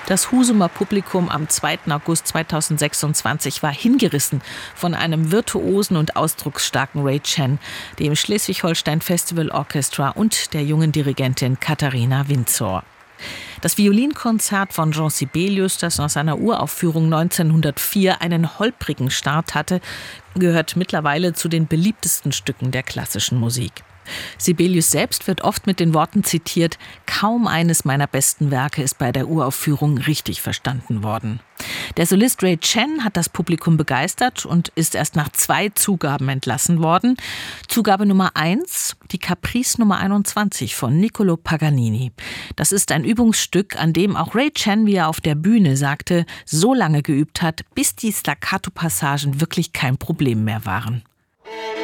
Das Husumer Publikum am 2. August 2026 war hingerissen von einem virtuosen und ausdrucksstarken Ray Chen, dem Schleswig-Holstein Festival Orchestra und der jungen Dirigentin Katharina Windsor. Das Violinkonzert von Jean Sibelius, das aus seiner Uraufführung 1904 einen holprigen Start hatte, gehört mittlerweile zu den beliebtesten Stücken der klassischen Musik. Sibelius selbst wird oft mit den Worten zitiert: Kaum eines meiner besten Werke ist bei der Uraufführung richtig verstanden worden. Der Solist Ray Chen hat das Publikum begeistert und ist erst nach 2 Zugaben entlassen worden. Zugabe Nummer 1, die Caprice Nummer 21 von Niccolò Paganini. Das ist ein Übungsstück, an dem auch Ray Chen, wie er auf der Bühne sagte, so lange geübt hat, bis die Staccato-Passagen wirklich kein Problem mehr waren.